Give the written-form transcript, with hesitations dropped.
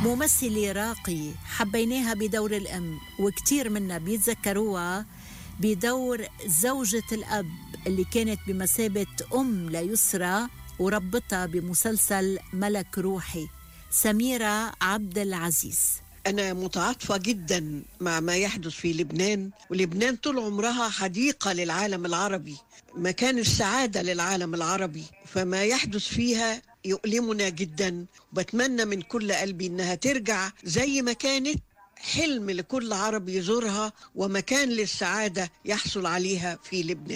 ممثلة راقية حبيناها بدور الأم، وكتير منا بيتذكروها بدور زوجة الأب اللي كانت بمثابة أم ليسرى وربطها بمسلسل ملك روحي، سميرة عبد العزيز. أنا متعاطفة جدا مع ما يحدث في لبنان، ولبنان طول عمرها حديقة للعالم العربي، مكان السعادة للعالم العربي، فما يحدث فيها يؤلمنا جدا. وبتمنى من كل قلبي إنها ترجع زي ما كانت، حلم لكل عربي يزورها ومكان للسعادة يحصل عليها في لبنان.